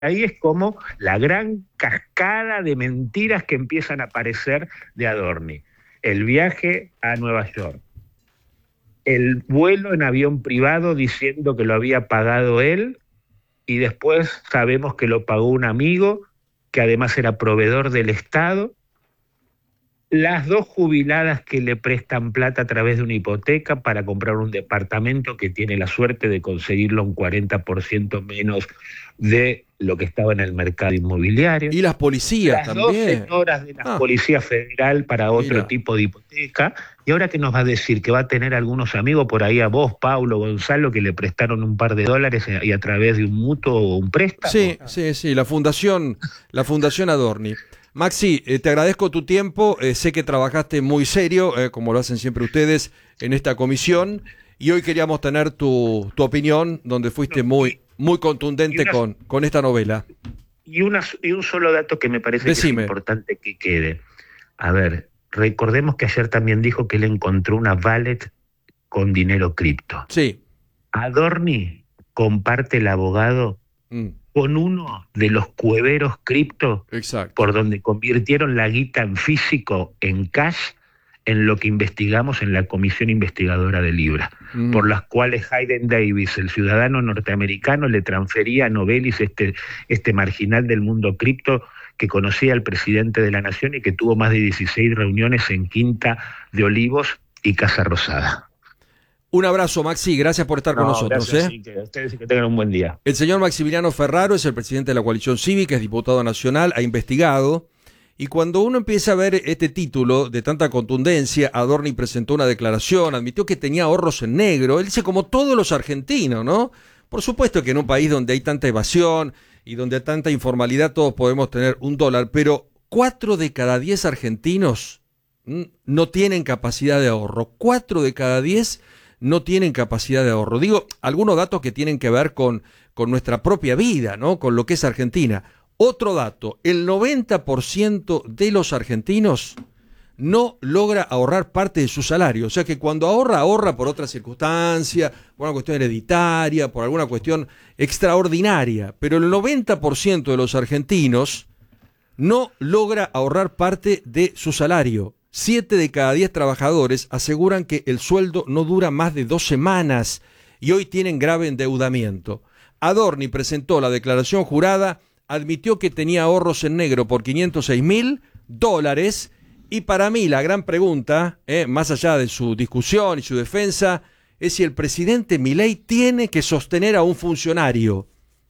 ahí es como la gran cascada de mentiras que empiezan a aparecer de Adorni. El viaje a Nueva York, el vuelo en avión privado diciendo que lo había pagado él, y después sabemos que lo pagó un amigo, que además era proveedor del Estado, las 2 jubiladas que le prestan plata a través de una hipoteca para comprar un departamento que tiene la suerte de conseguirlo un 40% menos de lo que estaba en el mercado inmobiliario. Y las policías las también. Las 2 señoras de la Policía Federal para otro tipo de hipoteca. Y ahora que nos va a decir que va a tener algunos amigos por ahí, a vos, Paulo, Gonzalo, que le prestaron un par de dólares y a través de un mutuo o un préstamo. Sí, la Fundación Adorni. Maxi, te agradezco tu tiempo, sé que trabajaste muy serio, como lo hacen siempre ustedes en esta comisión, y hoy queríamos tener tu opinión, donde fuiste muy contundente con esta novela. Y un solo dato que me parece que es importante que quede. A ver, recordemos que ayer también dijo que él encontró una wallet con dinero cripto. Sí. Adorni comparte el abogado con uno de los cueveros cripto, por donde convirtieron la guita en físico, en cash, en lo que investigamos en la Comisión Investigadora de Libra, por las cuales Hayden Davis, el ciudadano norteamericano, le transfería a Novelis, este marginal del mundo cripto, que conocía al presidente de la Nación y que tuvo más de 16 reuniones en Quinta de Olivos y Casa Rosada. Un abrazo, Maxi, gracias por estar con nosotros. Gracias, sí, que ustedes que tengan un buen día. El señor Maximiliano Ferraro es el presidente de la Coalición Cívica, es diputado nacional, ha investigado, y cuando uno empieza a ver este título de tanta contundencia, Adorni presentó una declaración, admitió que tenía ahorros en negro, él dice como todos los argentinos, ¿no? Por supuesto que en un país donde hay tanta evasión y donde hay tanta informalidad todos podemos tener $1, pero 4 de cada 10 argentinos no tienen capacidad de ahorro, 4 de cada 10 no tienen capacidad de ahorro. Digo, algunos datos que tienen que ver con nuestra propia vida, ¿no? Con lo que es Argentina. Otro dato, el 90% de los argentinos no logra ahorrar parte de su salario. O sea que cuando ahorra por otra circunstancia, por una cuestión hereditaria, por alguna cuestión extraordinaria. Pero el 90% de los argentinos no logra ahorrar parte de su salario. 7 de cada 10 trabajadores aseguran que el sueldo no dura más de 2 semanas y hoy tienen grave endeudamiento. Adorni presentó la declaración jurada, admitió que tenía ahorros en negro por $506.000 y para mí la gran pregunta, más allá de su discusión y su defensa, es si el presidente Milei tiene que sostener a un funcionario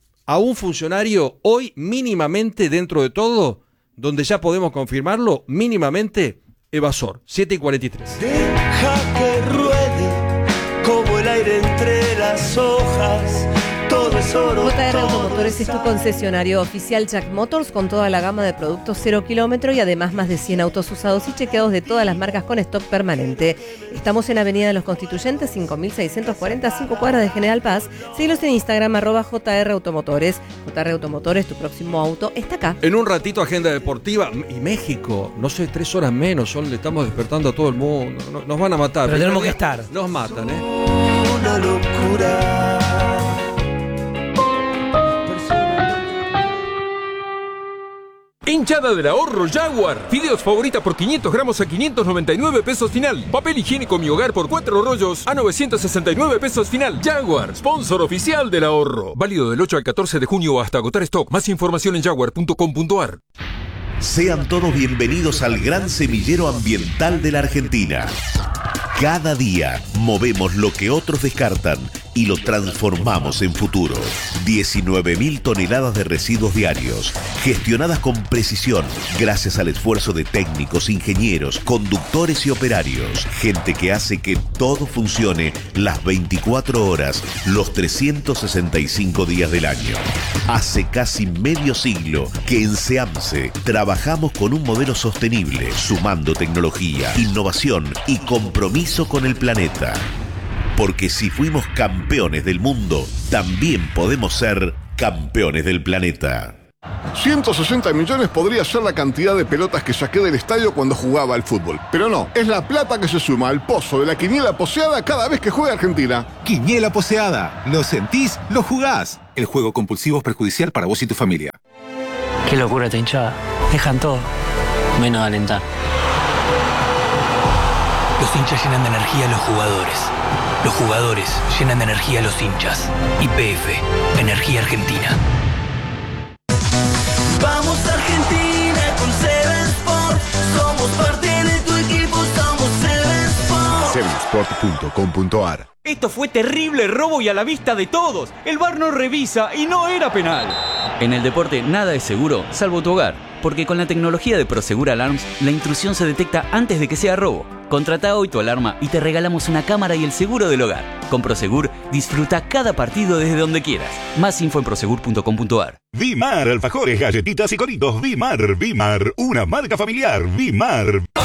hoy mínimamente dentro de todo, donde ya podemos confirmarlo, mínimamente evasor. 7:43. Deja que ruede como el aire entre las hojas. Todo es oro. JR Automotores es tu concesionario oficial Jack Motors con toda la gama de productos 0 kilómetro y además más de 100 autos usados y chequeados de todas las marcas con stock permanente. Estamos en Avenida de los Constituyentes 5640, 5 cuadras de General Paz. Síguelos en Instagram @JR Automotores. JR Automotores, tu próximo auto está acá. En un ratito agenda deportiva y México, no sé, 3 horas menos, le estamos despertando a todo el mundo. Nos van a matar. Pero tenemos que estar. Nos matan, Una locura. Hinchada del ahorro Jaguar. Fideos favorita por 500 gramos a 599 pesos final. Papel higiénico Mi Hogar por 4 rollos a 969 pesos final. Jaguar, sponsor oficial del ahorro. Válido del 8 al 14 de junio hasta agotar stock. Más información en jaguar.com.ar. Sean todos bienvenidos al gran semillero ambiental de la Argentina. Cada día movemos lo que otros descartan y lo transformamos en futuro. 19.000 toneladas de residuos diarios, gestionadas con precisión, gracias al esfuerzo de técnicos, ingenieros, conductores y operarios. Gente que hace que todo funcione las 24 horas, los 365 días del año. Hace casi medio siglo que en SEAMSE trabajamos con un modelo sostenible, sumando tecnología, innovación y compromiso con el planeta. Porque si fuimos campeones del mundo, también podemos ser campeones del planeta. 160 millones podría ser la cantidad de pelotas que saqué del estadio cuando jugaba al fútbol. Pero no, es la plata que se suma al pozo de la quiniela poseada cada vez que juega Argentina. Quiniela poseada. Lo sentís, lo jugás. El juego compulsivo es perjudicial para vos y tu familia. Qué locura esta hinchada. Dejan todo, menos alentar. Los hinchas llenan de energía a los jugadores. Los jugadores llenan de energía a los hinchas. YPF, Energía Argentina. Vamos Argentina con Seven Sport. Somos parte de tu equipo, somos Seven Sport. Sevensport.com.ar. Esto fue terrible robo y a la vista de todos. El VAR no revisa y no era penal. En el deporte nada es seguro, salvo tu hogar. Porque con la tecnología de Prosegur Alarms, la intrusión se detecta antes de que sea robo. Contrata hoy tu alarma y te regalamos una cámara y el seguro del hogar. Con Prosegur, disfruta cada partido desde donde quieras. Más info en prosegur.com.ar. Vimar, alfajores, galletitas y coritos. Vimar, una marca familiar. Vimar.